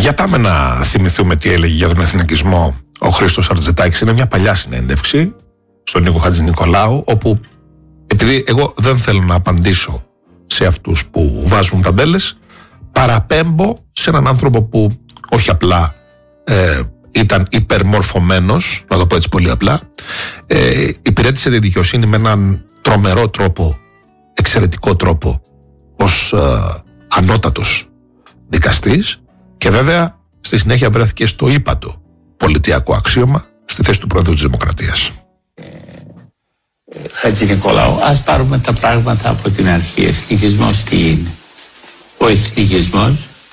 Για πάμε να θυμηθούμε τι έλεγε για τον εθνικισμό ο Χρήστος Αρτζετάκης. Είναι μια παλιά συνέντευξη στον Νίκο Χατζηνικολάου, όπου, επειδή εγώ δεν θέλω να απαντήσω σε αυτούς που βάζουν ταμπέλες, παραπέμπω σε έναν άνθρωπο που όχι απλά ήταν υπερμορφωμένος, να το πω έτσι πολύ απλά, υπηρέτησε τη δικαιοσύνη με έναν τρομερό τρόπο, εξαιρετικό τρόπο, ως ανώτατος δικαστής, και βέβαια στη συνέχεια βρέθηκε στο ύπατο πολιτιακό αξίωμα στη θέση του Πρόεδρου της Δημοκρατίας. Χατζηνικολάου, ας πάρουμε τα πράγματα από την αρχή. Εθνικισμός τι είναι? Ο εθνικισμός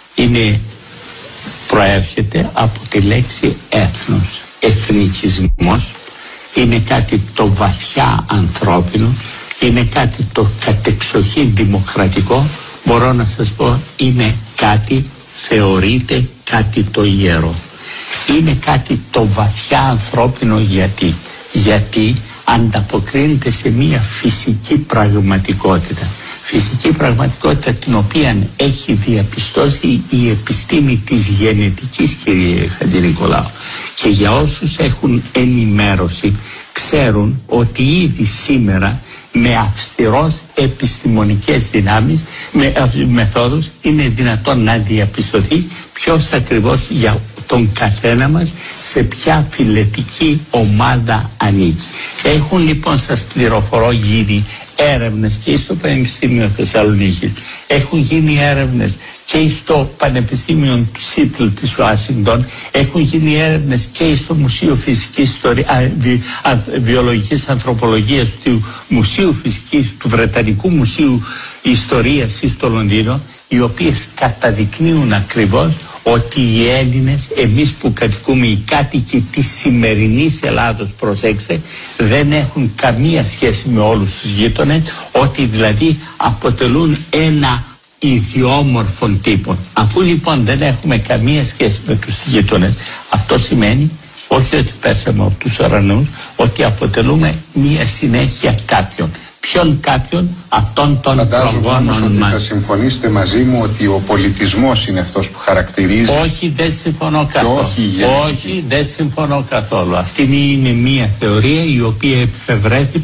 προέρχεται από τη λέξη έθνος. Εθνικισμός είναι κάτι το βαθιά ανθρώπινο, είναι κάτι το κατεξοχήν δημοκρατικό. Μπορώ να σας πω, είναι κάτι, θεωρείται κάτι το ιερό. Είναι κάτι το βαθιά ανθρώπινο. Γιατί ανταποκρίνεται σε μια φυσική πραγματικότητα. Φυσική πραγματικότητα την οποία έχει διαπιστώσει η επιστήμη της γενετικής, κύριε Χατζηνικολάου. Και για όσους έχουν ενημέρωση ξέρουν ότι ήδη σήμερα με αυστηρός επιστημονικές δυνάμεις, με μεθόδους, είναι δυνατόν να διαπιστωθεί ποιος ακριβώς για τον καθένα μας σε ποια φυλετική ομάδα ανήκει. Έχουν λοιπόν, σας πληροφορώ, γίνει έρευνες και στο Πανεπιστήμιο Θεσσαλονίκης, έχουν γίνει έρευνες και στο Πανεπιστήμιο του Σίτλ της Ουάσιγκτον, έχουν γίνει έρευνες και στο Μουσείο Φυσικής Βιολογικής Ανθρωπολογίας του Μουσείου Φυσικής, του Βρετανικού Μουσείου Ιστορίας στο Λονδίνο, οι οποίες καταδεικνύουν ακριβώς ότι οι Έλληνες, εμείς που κατοικούμε, οι κάτοικοι της σημερινής Ελλάδος, προσέξτε, δεν έχουν καμία σχέση με όλους τους γείτονες, ότι δηλαδή αποτελούν ένα ιδιόμορφο τύπο. Αφού λοιπόν δεν έχουμε καμία σχέση με τους γείτονες, αυτό σημαίνει όχι ότι πέσαμε από τους ουρανούς, ότι αποτελούμε μία συνέχεια κάποιον. Ποιον κάποιον? Αυτόν των προγόνων μας. Θα συμφωνήσετε μαζί μου ότι ο πολιτισμός είναι αυτός που χαρακτηρίζει. Όχι, δεν συμφωνώ καθόλου. Όχι, δεν συμφωνώ καθόλου. Αυτή είναι μια θεωρία η οποία επιφευρέθη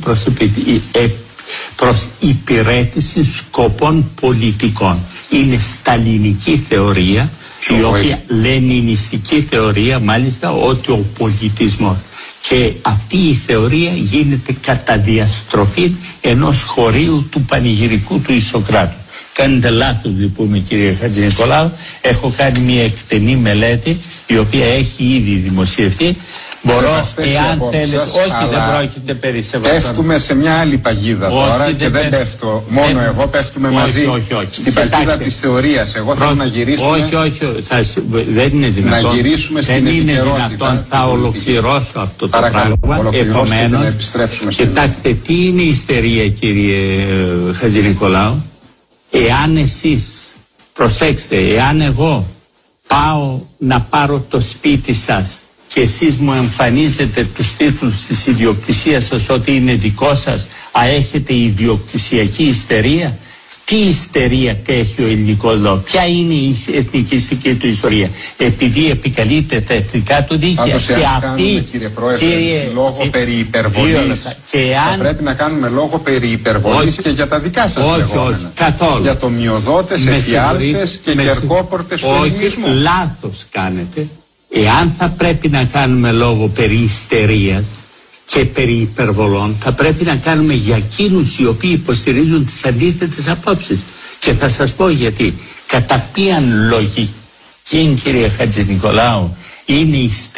προς υπηρέτηση σκοπών πολιτικών. Είναι σταλινική θεωρία, η οποία λενινιστική θεωρία μάλιστα, ότι ο πολιτισμός, και αυτή η θεωρία γίνεται κατά διαστροφή ενός χωρίου του πανηγυρικού του Ισοκράτου. Κάνετε λάθος λοιπόν, κύριε Χατζηνικολάου. Έχω κάνει μια εκτενή μελέτη η οποία έχει ήδη δημοσιευτεί. Μπορώ, εάν θέλετε, όχι, δεν πρόκειται περί σεβαστών. Πέφτουμε σε μια άλλη παγίδα τώρα και δεν πέφτω μόνο εγώ, πέφτουμε μαζί στην παγίδα της θεωρίας. Εγώ θέλω να γυρίσουμε. Όχι, δεν είναι δυνατόν. Να γυρίσουμε στην επικαιρότητα. Δεν είναι δυνατόν, θα ολοκληρώσω αυτό το πράγμα. Επομένως, κοιτάξτε, τι είναι η ιστερία, κύριε Χατζηνικολάου? Εάν εσείς, προσέξτε, εάν εγώ πάω να πάρω το σπίτι σας και εσείς μου εμφανίζετε τους τίτλους της ιδιοκτησίας σας ότι είναι δικό σας, έχετε ιδιοκτησιακή ιστερία. Τι ιστερία έχει ο ελληνικός λαός? Ποια είναι η εθνικιστική του ιστορία? Επειδή επικαλείται τα εθνικά του δίκαια. Και αυτή, κύριε Πρόεδρε, λόγο περί υπερβολής, θα πρέπει να κάνουμε λόγο περί υπερβολής και για τα δικά σας λεγόμενα. Όχι, καθόλου. Για το μειοδότες, εφιάλτες και κερκόπορτες του ελληνισμού. Όχι, λάθος κάνετε. Εάν θα πρέπει να κάνουμε λόγο περί ιστερίας και περί υπερβολών, θα πρέπει να κάνουμε για εκείνους οι οποίοι υποστηρίζουν τις αντίθετες απόψεις. Και θα σας πω γιατί. Κατά ποιαν λογική, κύριε Χατζηνικολάου, είναι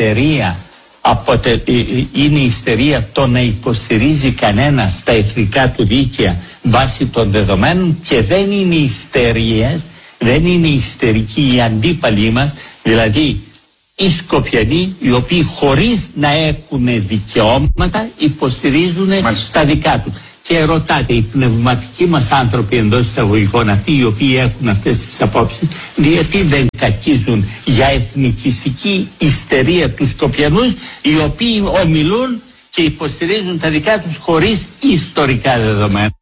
η ιστερία το να υποστηρίζει κανένα τα εθνικά του δίκαια βάσει των δεδομένων, και δεν είναι ιστερίες, δεν είναι ιστερικοί οι αντίπαλοι μας, δηλαδή οι Σκοπιανοί, οι οποίοι χωρίς να έχουν δικαιώματα υποστηρίζουν τα δικά τους. Και ρωτάτε, οι πνευματικοί μας άνθρωποι εντός εισαγωγικών, αυτοί οι οποίοι έχουν αυτές τις απόψεις, γιατί δεν κακίζουν για εθνικιστική ιστερία τους Σκοπιανούς, οι οποίοι ομιλούν και υποστηρίζουν τα δικά τους χωρίς ιστορικά δεδομένα?